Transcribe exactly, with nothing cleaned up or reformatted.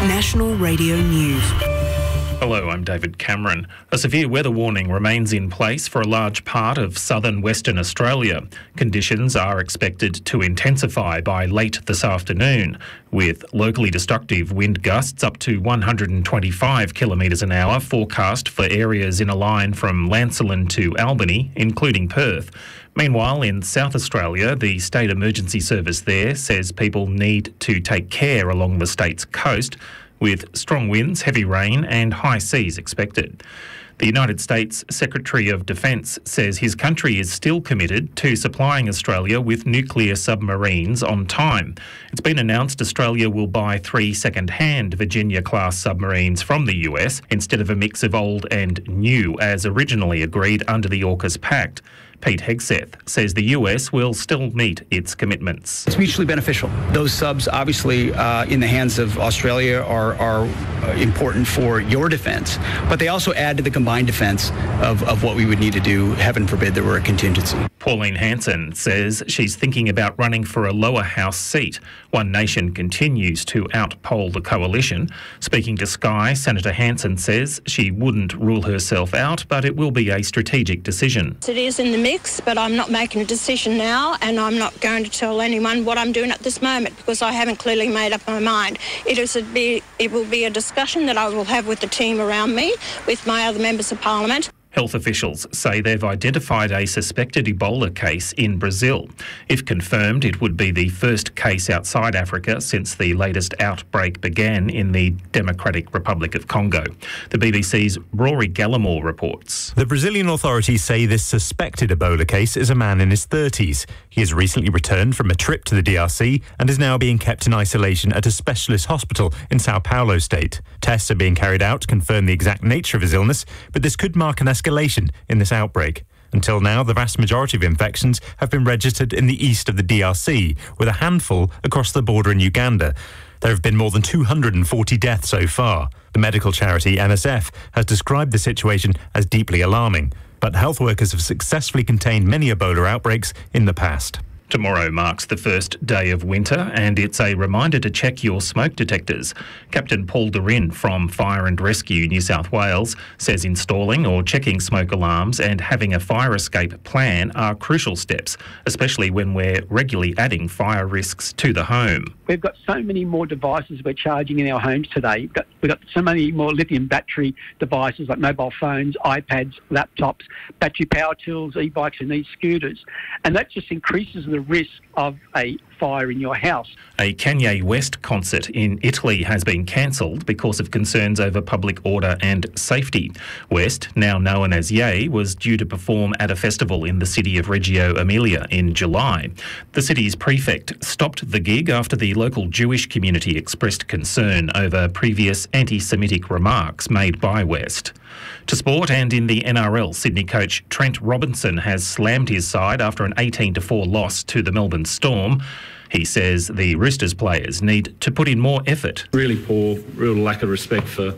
National Radio News. Hello, I'm David Cameron. A severe weather warning remains in place for a large part of southern Western Australia. Conditions are expected to intensify by late this afternoon, with locally destructive wind gusts up to one hundred twenty-five kilometres an hour forecast for areas in a line from Lancelin to Albany, including Perth. Meanwhile, in South Australia, the State Emergency Service there says people need to take care along the state's coast, with strong winds, heavy rain and high seas expected. The United States Secretary of Defence says his country is still committed to supplying Australia with nuclear submarines on time. It's been announced Australia will buy three second-hand Virginia-class submarines from the U S instead of a mix of old and new as originally agreed under the AUKUS Pact. Pete Hegseth says the U S will still meet its commitments. It's mutually beneficial. Those subs, obviously, uh, in the hands of Australia are, are important for your defence, but they also add to the combined defence of, of what we would need to do, heaven forbid there were a contingency. Pauline Hanson says she's thinking about running for a lower house seat. One Nation continues to outpoll the coalition. Speaking to Sky, Senator Hanson says she wouldn't rule herself out, but it will be a strategic decision. It is in the mix, but I'm not making a decision now, and I'm not going to tell anyone what I'm doing at this moment because I haven't clearly made up my mind. It is a be, it will be a discussion that I will have with the team around me, with my other members of Parliament. Health officials say they've identified a suspected Ebola case in Brazil. If confirmed, it would be the first case outside Africa since the latest outbreak began in the Democratic Republic of Congo. The B B C's Rory Gallimore reports. The Brazilian authorities say this suspected Ebola case is a man in his thirties. He has recently returned from a trip to the D R C and is now being kept in isolation at a specialist hospital in Sao Paulo state. Tests are being carried out to confirm the exact nature of his illness, but this could mark an escalation escalation in this outbreak. Until now, the vast majority of infections have been registered in the east of the D R C, with a handful across the border in Uganda. There have been more than two hundred forty deaths so far. The medical charity M S F has described the situation as deeply alarming, but health workers have successfully contained many Ebola outbreaks in the past. Tomorrow marks the first day of winter and it's a reminder to check your smoke detectors. Captain Paul Dorin from Fire and Rescue New South Wales says installing or checking smoke alarms and having a fire escape plan are crucial steps, especially when we're regularly adding fire risks to the home. We've got so many more devices we're charging in our homes today. We've got, we've got so many more lithium battery devices like mobile phones, iPads, laptops, battery power tools, e-bikes and e-scooters. And that just increases the risk of a fire in your house. A Kanye West concert in Italy has been cancelled because of concerns over public order and safety. West, now known as Ye, was due to perform at a festival in the city of Reggio Emilia in July. The city's prefect stopped the gig after the local Jewish community expressed concern over previous anti-Semitic remarks made by West. To sport, and in the N R L, Sydney coach Trent Robinson has slammed his side after an eighteen to four loss to the Melbourne Storm. He says the Roosters players need to put in more effort. Really poor, real lack of respect for